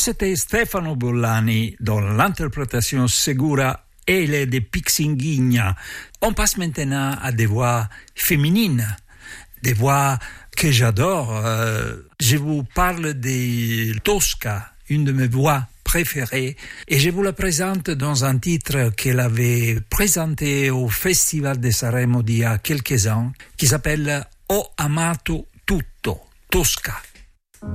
c'était Stefano Bollani dans l'interprétation Segura et les de Pixinguinha. On passe maintenant à des voix féminines, des voix que j'adore. Je vous parle de Tosca, une de mes voix préférées, et je vous la présente dans un titre qu'elle avait présenté au Festival de Sanremo il y a quelques ans, qui s'appelle Ho amato tutto, Tosca.